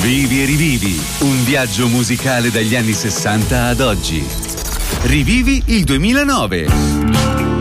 Vivi e rivivi, un viaggio musicale dagli anni 60 ad oggi. Rivivi il 2009.